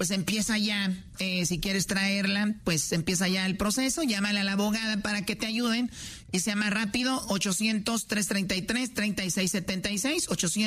pues empieza ya, si quieres traerla, pues empieza ya el proceso, llámale a la abogada para que te ayuden y sea más rápido, 800-333-3676,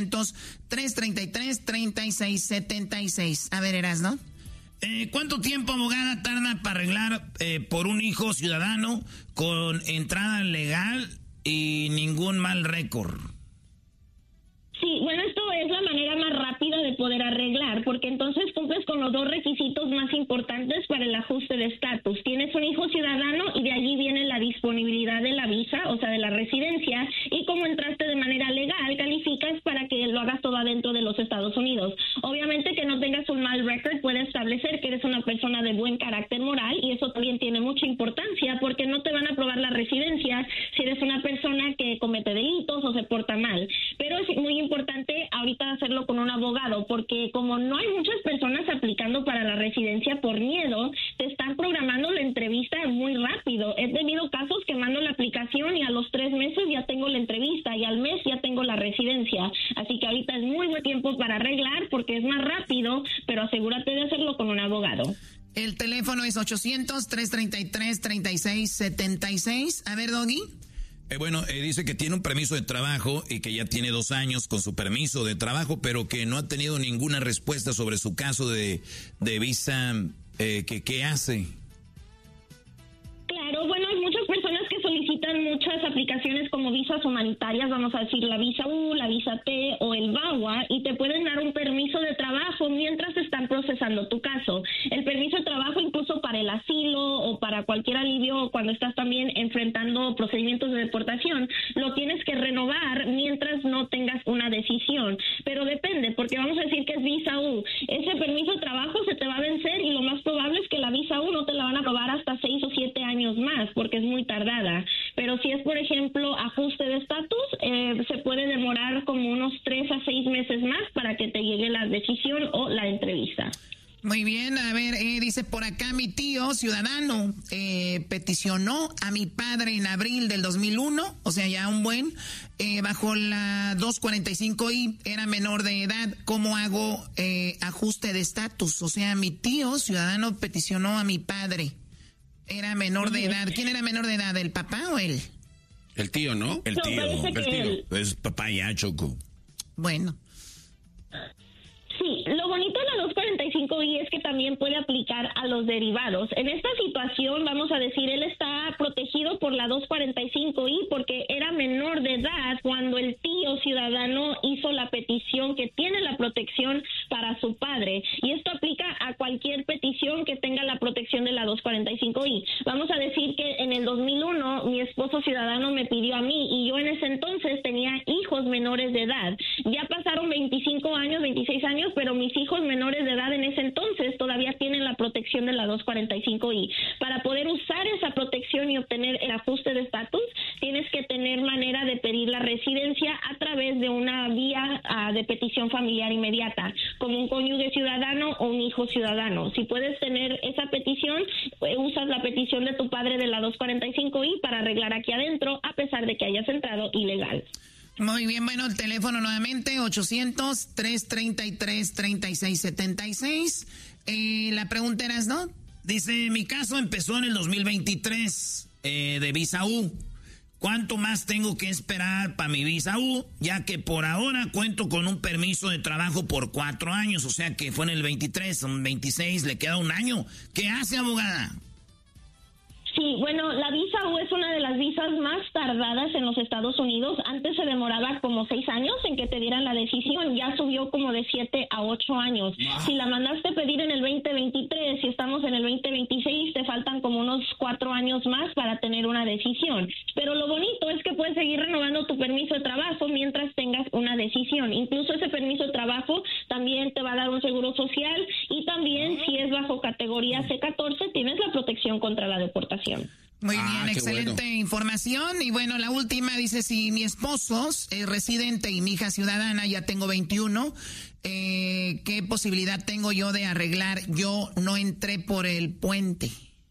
800-333-3676. A ver, Erasno. ¿Cuánto tiempo, abogada, tarda para arreglar por un hijo ciudadano con entrada legal y ningún mal récord? Sí, bueno, esto es la manera más rápida de poder arreglar, porque entonces cumples con los dos requisitos más importantes para el ajuste de estatus. Tienes un hijo ciudadano y de allí viene la disponibilidad de la visa, o sea, de la residencia, y como entraste de manera legal, calificas para que lo hagas todo adentro de los Estados Unidos. Obviamente que no tengas un mal récord puede establecer que eres una persona de buen carácter moral, y eso también tiene mucha importancia, porque no te van a aprobar la residencia si eres una persona que comete delitos o se porta mal. Pero es muy importante ahorita hacerlo con un abogado, porque como no hay muchas personas aplicando para la residencia por miedo, te están programando la entrevista muy rápido. He tenido casos que mando la aplicación y a los 3 meses ya tengo la entrevista y al mes ya tengo la residencia. Así que ahorita es muy buen tiempo para arreglar porque es más rápido, pero asegúrate de hacerlo con un abogado. El teléfono es 800-333-3676. A ver, Doggy. Dice que tiene un permiso de trabajo y que ya tiene 2 años con su permiso de trabajo, pero que no ha tenido ninguna respuesta sobre su caso de visa. ¿Qué hace? Claro, bueno, hay muchas personas que solicitan muchas aplicaciones como visas humanitarias, vamos a decir la visa U, la visa T o el VAWA, y te pueden dar un permiso de trabajo mientras están procesando tu caso. El permiso de trabajo incluso para el asilo o para cualquier alivio cuando estás también enfrentando procedimientos de deportación, lo tienes que renovar mientras no tengas una decisión. Pero depende, porque vamos a decir que es visa U. Ese permiso de trabajo se te va a vencer y lo más probable es que la visa U no te la van a aprobar hasta 6 o 7 años más, porque es muy tardada. Pero si es, por ejemplo, ajuste de estatus, se puede demorar como unos 3 a 6 meses más para que te llegue la decisión o la entrevista. Muy bien, a ver, dice por acá mi tío ciudadano peticionó a mi padre en abril del 2001, o sea, ya un buen, bajo la 245I, era menor de edad. ¿Cómo hago ajuste de estatus? O sea, mi tío ciudadano peticionó a mi padre. Era menor de edad. ¿Quién era menor de edad, el papá o él? El tío, ¿no? El tío. Es papá ya, Choco. Bueno. Sí, lo bonito de la 245I es que también puede aplicar a los derivados. En esta situación, vamos a decir, él está protegido por la 245I porque era menor de edad cuando el tío ciudadano hizo la petición que tiene la protección para su padre. Y esto aplica a cualquier petición que tenga la protección de la 245I. Vamos a decir que en el 2001 mi esposo ciudadano me pidió a mí y yo en ese entonces tenía hijos menores de edad. Ya pasaron 25 años, 26 años, pero mis hijos menores de edad en ese entonces todavía tienen la protección de la 245I. Para poder usar esa protección y obtener el ajuste de estatus, tienes que tener manera de pedir la residencia a través de una vía de petición familiar inmediata, como un cónyuge ciudadano o un hijo ciudadano. Si puedes tener esa petición, usas la petición de tu padre de la 245I para arreglar aquí adentro, a pesar de que hayas entrado ilegal. Muy bien, bueno, el teléfono nuevamente, 800-333-3676. La pregunta era, ¿no? Dice, mi caso empezó en el 2023 de visa U. ¿Cuánto más tengo que esperar para mi visa U? Ya que por ahora cuento con un permiso de trabajo por 4 años, o sea que fue en el 23, son 26, le queda 1 año. ¿Qué hace, abogada? Sí, bueno, la visa U es una de las visas más tardadas en los Estados Unidos. Antes se demoraba como 6 años en que te dieran la decisión. Ya subió como de 7 a 8 años. Si la mandaste pedir en el 2023, si estamos en el 2026, te faltan como unos 4 años más para tener una decisión. Pero lo bonito es que puedes seguir renovando tu permiso de trabajo mientras tengas una decisión. Incluso ese permiso de trabajo también te va a dar un seguro social y también si es bajo categoría C14 tienes la protección contra la deportación. Muy bien, excelente información. Y bueno, la última dice, si mi esposo es residente y mi hija ciudadana, ya tengo 21, ¿qué posibilidad tengo yo de arreglar? Yo no entré por el puente.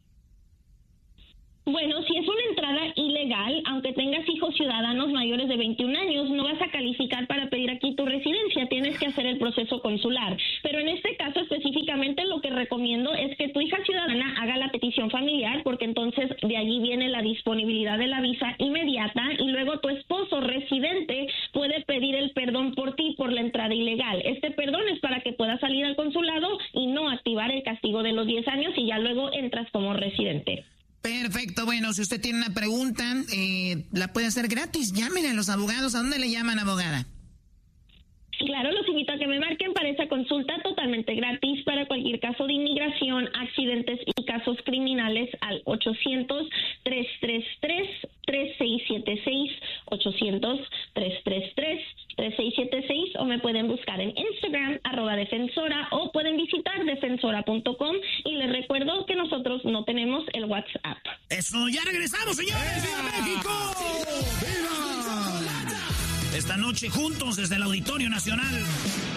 Bueno, si es una entrada ilegal, aunque tengas hijos ciudadanos mayores de 21 años, no vas a calificar para pedir aquí tu residencia, tienes que hacer el proceso consular. Pero en este caso específicamente lo que recomiendo es que tu hija ciudadana haga la petición familiar, porque entonces de allí viene la disponibilidad de la visa inmediata, y luego tu esposo residente puede pedir el perdón por ti por la entrada ilegal. Este perdón es para que puedas salir al consulado y no activar el castigo de los 10 años y ya luego entras como residente. Perfecto, bueno, si usted tiene una pregunta, la puede hacer gratis. Llámenle a los abogados. ¿A dónde le llaman, abogada? Claro, los invito a que me marquen para esa consulta totalmente gratis para cualquier caso de inmigración, accidentes y casos criminales al 800-333-3676, 800-333-3676, o me pueden buscar en Instagram, ¡defensora, o pueden visitar defensora.com, y les recuerdo que nosotros no tenemos el WhatsApp. Eso, ya regresamos, señores. ¡Viva México! ¡Viva! Esta noche juntos desde el Auditorio Nacional.